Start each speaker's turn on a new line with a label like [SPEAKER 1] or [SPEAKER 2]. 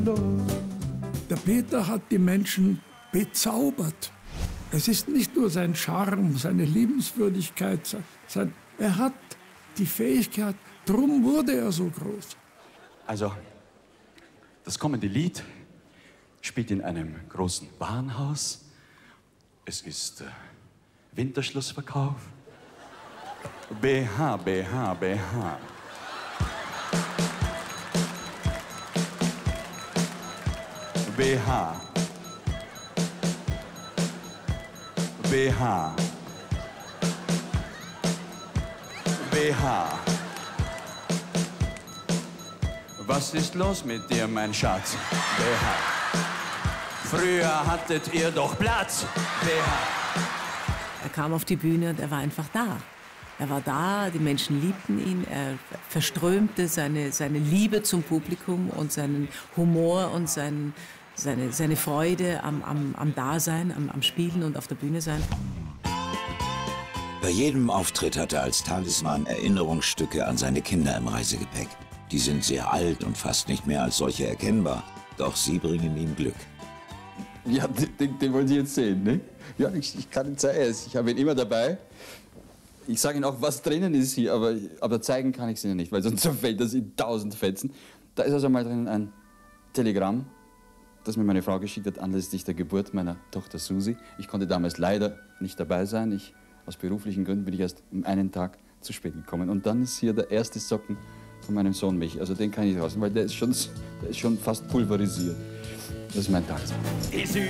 [SPEAKER 1] Der Peter hat die Menschen bezaubert. Es ist nicht nur sein Charme, seine Liebenswürdigkeit, er hat die Fähigkeit, drum wurde er so groß.
[SPEAKER 2] Also, das kommende Lied spielt in einem großen Warenhaus. Es ist Winterschlussverkauf. BH, BH, BH. BH. BH. BH. Was ist los mit dir, mein Schatz? BH. Früher hattet ihr doch Platz. BH.
[SPEAKER 3] Er kam auf die Bühne und er war einfach da. Er war da, die Menschen liebten ihn, er verströmte seine Liebe zum Publikum und seinen Humor und seine Freude am Dasein, am Spielen und auf der Bühne sein.
[SPEAKER 4] Bei jedem Auftritt hat er als Talisman Erinnerungsstücke an seine Kinder im Reisegepäck. Die sind sehr alt und fast nicht mehr als solche erkennbar, doch sie bringen ihm Glück.
[SPEAKER 5] Ja, den wollen Sie jetzt sehen, ne? Ja, ich kann ihn zeigen, ich habe ihn immer dabei. Ich sage Ihnen auch, was drinnen ist hier, aber zeigen kann ich es Ihnen nicht, weil sonst zerfällt das in 1000 Fetzen. Da ist also mal drin ein Telegramm, das mir meine Frau geschickt hat anlässlich der Geburt meiner Tochter Susi. Ich konnte damals leider nicht dabei sein. Aus beruflichen Gründen bin ich erst um einen Tag zu spät gekommen. Und dann ist hier der erste Socken von meinem Sohn Michi. Also den kann ich raus, weil der ist schon fast pulverisiert. Das ist mein Tag.
[SPEAKER 2] Die Süden